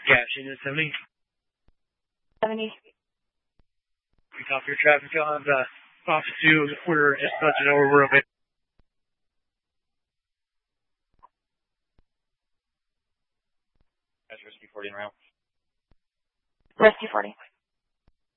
Gas unit 70. 70. We copy your traffic on Office 2. We're dispatching over. We're available. That's Rescue 40 en route. Rescue 40.